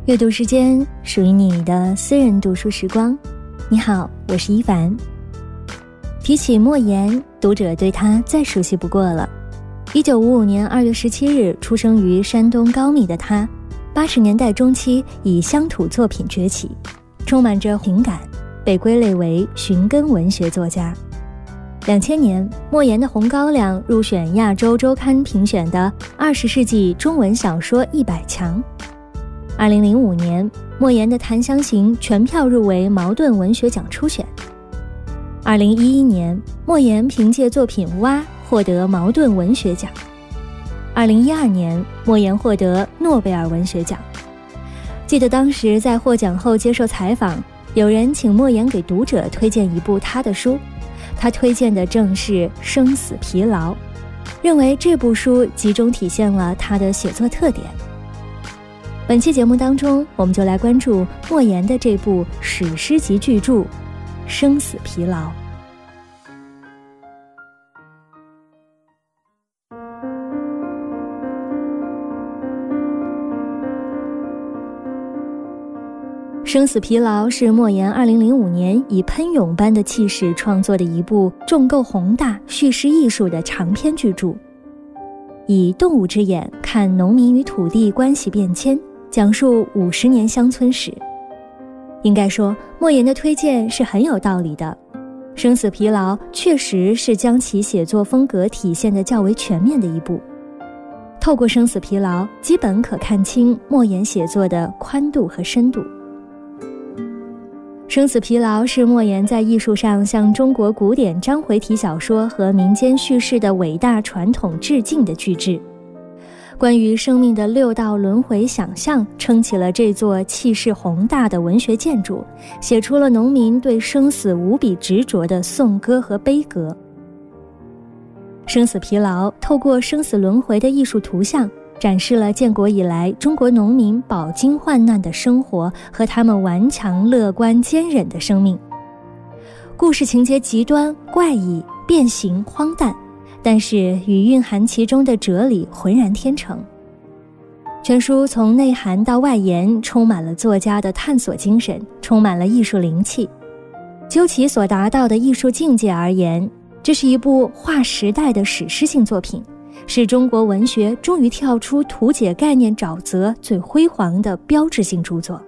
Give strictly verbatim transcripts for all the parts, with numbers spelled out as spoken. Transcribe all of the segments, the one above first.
阅读时间，属于你的私人读书时光。你好，我是一凡。提起莫言，读者对他再熟悉不过了。一九五五年二月十七日出生于山东高密的他，八十年代中期以乡土作品崛起，充满着情感，被归类为寻根文学作家。两千年，莫言的《红高粱》入选亚洲周刊评选的二十世纪中文小说一百强。二零零五年，莫言的《檀香刑》全票入围茅盾文学奖初选。二零一一年，莫言凭借作品《蛙》获得茅盾文学奖。二零一二年，莫言获得诺贝尔文学奖。记得当时在获奖后接受采访，有人请莫言给读者推荐一部他的书，他推荐的正是《生死疲劳》，认为这部书集中体现了他的写作特点。本期节目当中，我们就来关注莫言的这部史诗级巨著《生死疲劳》。《生死疲劳》是莫言二零零五年以喷涌般的气势创作的一部重构宏大、叙事艺术的长篇巨著，以动物之眼看农民与土地关系变迁，讲述五十年乡村史。应该说，莫言的推荐是很有道理的。《生死疲劳》确实是将其写作风格体现得较为全面的一部。透过《生死疲劳》，基本可看清莫言写作的宽度和深度。《生死疲劳》是莫言在艺术上向中国古典章回体小说和民间叙事的伟大传统致敬的巨制。关于生命的六道轮回想象撑起了这座气势宏大的文学建筑，写出了农民对生死无比执着的颂歌和悲歌。《生死疲劳》透过生死轮回的艺术图像，展示了建国以来中国农民饱经患难的生活和他们顽强、乐观、坚忍的生命。故事情节极端、怪异、变形、荒诞，但是与蕴含其中的哲理浑然天成。全书从内涵到外延，充满了作家的探索精神，充满了艺术灵气。就其所达到的艺术境界而言，这是一部划时代的史诗性作品，是中国文学终于跳出图解概念沼泽最辉煌的标志性著作。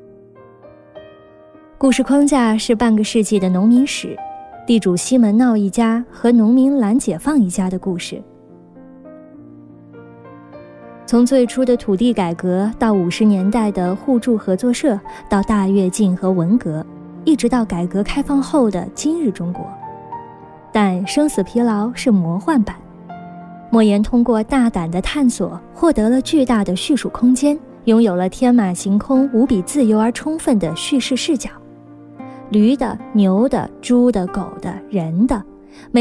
故事框架是半个世纪的农民史，地主西门闹一家和农民蓝解放一家的故事。从最初的土地改革到五十年代的互助合作社，到大跃进和文革，一直到改革开放后的今日中国。但《生死疲劳》是魔幻版，莫言通过大胆的探索，获得了巨大的叙述空间，拥有了天马行空、无比自由而充分的叙事视角。驴的、牛的、猪的、狗的、人的，每